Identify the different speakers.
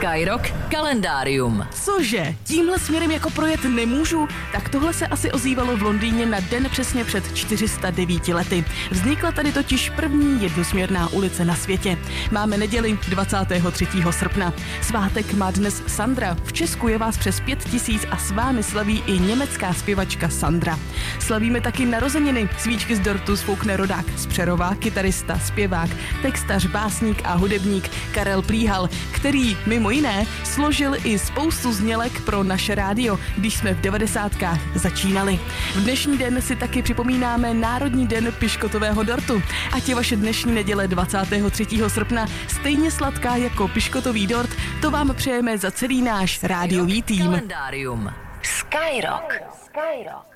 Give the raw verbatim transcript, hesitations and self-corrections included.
Speaker 1: Skyrock kalendárium.
Speaker 2: Cože? Tímhle směrem jako projet nemůžu? Tak tohle se asi ozývalo v Londýně na den přesně před čtyři sta devíti lety. Vznikla tady totiž první jednosměrná ulice na světě. Máme neděli dvacátého třetího srpna. Svátek má dnes Sandra. V Česku je vás přes pět tisíc a s vámi slaví i německá zpěvačka Sandra. Slavíme taky narozeniny. Svíčky z dortu sfoukne rodák z Přerova, kytarista, zpěvák, textař, básník a hudebník Karel Plíhal, který mimo jiné složil i spoustu znělek pro naše rádio, když jsme v devadesátkách začínali. V dnešní den si taky připomínáme Národní den piškotového dortu. Ať je vaše dnešní neděle dvacátého třetího srpna stejně sladká jako piškotový dort, to vám přejeme za celý náš rádiový tým.
Speaker 1: Kalendárium. Skyrock. Skyrock.